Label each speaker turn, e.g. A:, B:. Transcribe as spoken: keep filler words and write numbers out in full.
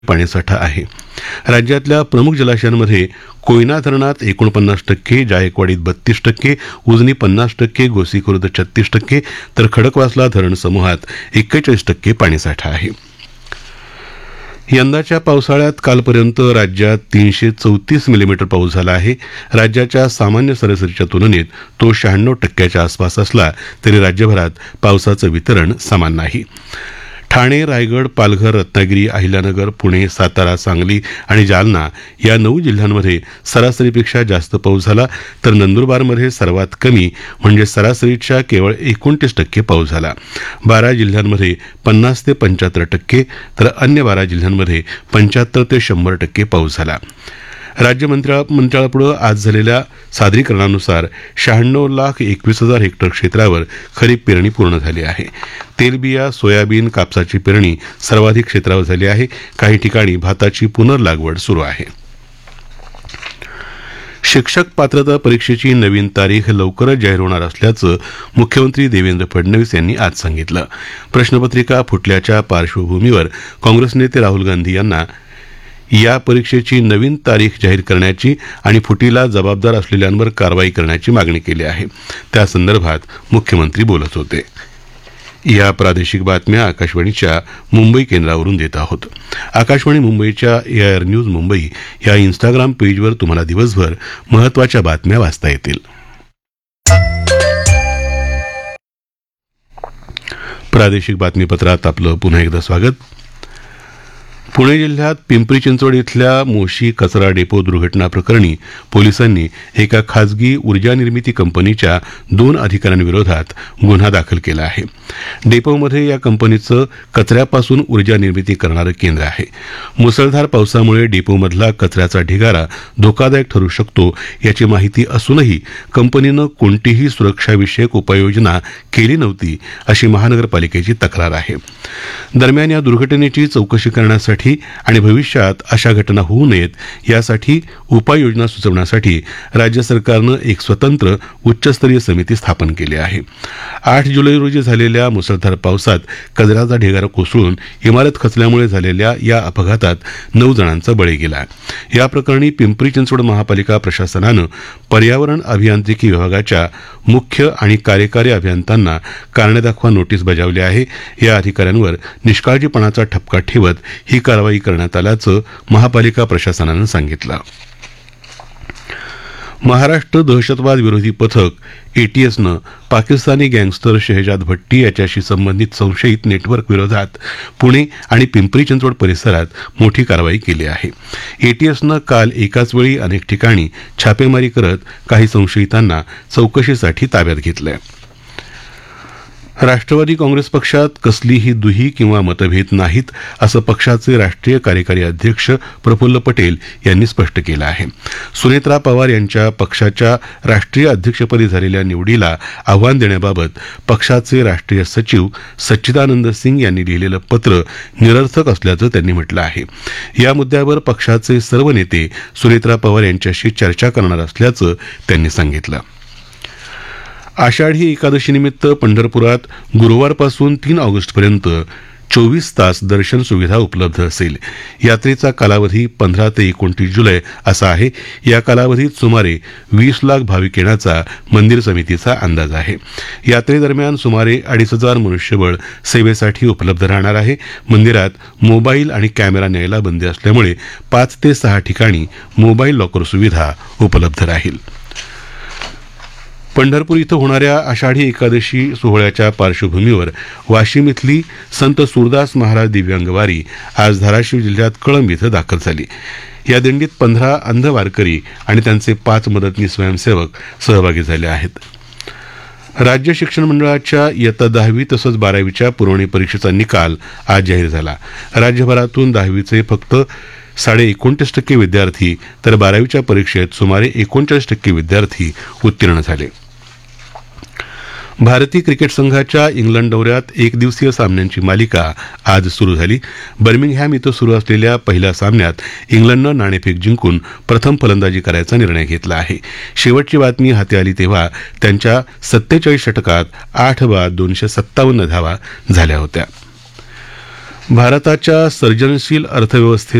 A: पाणीसाठा आहे. राज्यातल्या प्रमुख जलाशयांमध्ये कोयना धरणात एकोणपन्नास टक्के, जायकवाडीत बत्तीस टक्के, उजनी पन्नास टक्के, गोसीखुर्द छत्तीस टक्के तर खडकवासला धरण समूहात एक्केचाळीस टक्के पाणीसाठा आहे. यंदाच्या पावसाळ्यात कालपर्यंत राज्यात तीनशे चौतीस मिलीमीटर पाऊस झाला आहे. राज्याच्या सामान्य सरासरीच्या तुलनेत तो शहाण्णव टक्क्याच्या आसपास असला तरी राज्यभरात पावसाचं वितरण समान नाही. ठाणे, रायगड, पालघर, रत्नागिरी, अहिल्यानगर, पुणे, सातारा, सांगली आणि जालना या नऊ जिल्ह्यांमध्ये सरासरीपेक्षा जास्त पाऊस झाला तर नंदुरबारमध्ये सर्वात कमी म्हणजे सरासरीच्या केवळ एकोणतीस टक्के पाऊस झाला. बारा जिल्ह्यांमध्ये पन्नास ते पंच्याहत्तर टक्के तर अन्य बारा जिल्ह्यांमध्ये पंच्याहत्तर ते शंभर टक्के पाऊस झाला. राज्य मंत्रिमंडळापुढे आज झालेल्या सादरीकरणानुसार शहाण्णव लाख एकवीस हजार हेक्टर क्षेत्रावर खरीप पेरणी पूर्ण झाली आहे. तेलबिया, सोयाबीन, कापसाची पेरणी सर्वाधिक क्षेत्रावर झाली आहे. काही ठिकाणी भाताची पुनर्लागवड सुरू आहे. शिक्षक पात्रता परीक्षेची नवीन तारीख लवकरच जाहीर होणार असल्याचं मुख्यमंत्री देवेंद्र फडणवीस यांनी आज सांगितलं. प्रश्नपत्रिका फुटल्याच्या पार्श्वभूमीवर काँग्रेस नेते राहुल गांधी यांना या परीक्षेची नवीन तारीख जाहीर करण्याची आणि फुटीला जबाबदार असलेल्यांवर कारवाई करण्याची मागणी केली आहे. त्यासंदर्भात मुख्यमंत्री बोलत होते. या प्रादेशिक बातम्या आकाशवाणीच्या मुंबई केंद्रावरून देत आहोत. आकाशवाणी मुंबईच्या एआयआर न्यूज मुंबई या इन्स्टाग्राम पेजवर तुम्हाला दिवसभर महत्त्वाच्या बातम्या वाचता येतील. प्रादेशिक बातमीपत्रात आपलं पुन्हा एकदा स्वागत. पुणे जिल्ह्यात पिंपरी चिंचवड इथल्या मोशी कचरा डेपो दुर्घटना प्रकरणी पोलिसांनी एका खासगी ऊर्जा निर्मिती कंपनीच्या दोन अधिकाऱ्यांविरोधात गुन्हा दाखल केला आहे. डेपोमध्ये या कंपनीचं कचऱ्यापासून ऊर्जा निर्मिती करणारं केंद्र आहे. मुसळधार पावसामुळे डेपोमधला कचऱ्याचा ढिगारा धोकादायक ठरू शकतो याची माहिती असूनही कंपनीनं कोणतीही सुरक्षाविषयक उपाययोजना केली नव्हती अशी महानगरपालिकेची तक्रार आहे. दरम्यान या दुर्घटनेची चौकशी करण्यासाठी आणि भविष्यात अशा घटना होऊ नयेत यासाठी उपाययोजना सुचवण्यासाठी राज्य सरकारनं एक स्वतंत्र उच्चस्तरीय समिती स्थापन केली आहे. आठ जुलै रोजी झालेल्या मुसळधार पावसात कचऱ्याचा ढिगारा कोसळून इमारत खचल्यामुळे झालेल्या या अपघातात नऊ जणांचा बळी गेला. या प्रकरणी पिंपरी चिंचवड महापालिका प्रशासनानं पर्यावरण अभियांत्रिकी विभागाच्या मुख्य आणि कार्यकारी अभियंत्यांना कारणे दाखवा नोटीस बजावली आहे. या अधिकाऱ्यांवर निष्काळजीपणाचा ठपका ठेवत ही कारवाई करण्यात आल्याचं महापालिका प्रशासनानं सांगितलं. महाराष्ट्र दहशतवाद विरोधी पथक एटीएसनं पाकिस्तानी गँगस्टर शहजाद भट्टी याच्याशी संबंधित संशयित नेटवर्क विरोधात पुणे आणि पिंपरी चिंचवड परिसरात मोठी कारवाई केली आहे. एटीएसनं काल एकाच वेळी अनेक ठिकाणी छापेमारी करत काही संशयितांना चौकशीसाठी ताब्यात घेतलंय. राष्ट्रवादी काँग्रेस पक्षात कसलीही दुही किंवा मतभेद नाहीत असं पक्षाचे राष्ट्रीय कार्यकारी अध्यक्ष प्रफुल्ल पटेल यांनी स्पष्ट केलं आहे. सुनेत्रा पवार यांच्या पक्षाच्या राष्ट्रीय अध्यक्षपदी झालेल्या निवडीला आव्हान देण्याबाबत पक्षाचे राष्ट्रीय सचिव सच्चिदानंद सिंग यांनी लिहिलेलं पत्र निरर्थक असल्याचं त्यांनी म्हटलं आहे. या मुद्द्यावर पक्षाचे सर्व नेते सुनेत्रा पवार यांच्याशी चर्चा करणार असल्याचं त्यांनी सांगितलं. आषाढी एकादशीनिमित्त पंढरपुरात गुरुवारपासून तीन ऑगस्टपर्यंत चोवीस तास दर्शन सुविधा उपलब्ध असेल. यात्रेचा कालावधी पंधरा ते एकोणतीस जुलै असा आहे. या कालावधीत सुमारे वीस लाख भाविक येण्याचा मंदिर समितीचा अंदाज आहे. यात्रेदरम्यान सुमारे अडीच हजार मनुष्यबळ सेवेसाठी उपलब्ध राहणार आहे. मंदिरात मोबाईल आणि कॅमेरा न्यायला बंदी असल्यामुळे पाच ते सहा ठिकाणी मोबाईल लॉकर सुविधा उपलब्ध राहील. पंढरपूर इथं होणाऱ्या आषाढी एकादशी सोहळ्याच्या पार्श्वभूमीवर वाशिम इथली संत सूरदास महाराज दिव्यांग वारी आज धाराशिव जिल्ह्यात कळंब इथं दाखल झाली. या दिंडीत पंधरा अंध वारकरी आणि त्यांचे पाच मदतनीस स्वयंसेवक सहभागी झाले आहेत. राज्य शिक्षण मंडळाच्या इयत्ता दहावी तसंच बारावीच्या पुरवणी परीक्षेचा निकाल आज जाहीर झाला. राज्यभरातून दहावीचे फक्त साडे एकोणतीस टक्के विद्यार्थी तर बारावीच्या परीक्षेत सुमारे एकोणचाळीस टक्के विद्यार्थी उत्तीर्ण झाले. भारतीय क्रिकेट संघाच्या इंग्लंड दौऱ्यात एक दिवसीय सामन्यांची मालिका आज सुरू झाली. बर्मिंगहॅम इथं सुरू असलेल्या पहिल्या सामन्यात इंग्लंडनं नाणेफेक जिंकून प्रथम फलंदाजी करायचा निर्णय घेतला आहे. शेवटची बातमी हाती आली तेव्हा त्यांच्या सत्तेचाळीस षटकात आठ बाद दोनशे सत्तावन्न धावा झाल्या होत्या. भारताच्या सर्जनशील अर्थव्यवस्थेत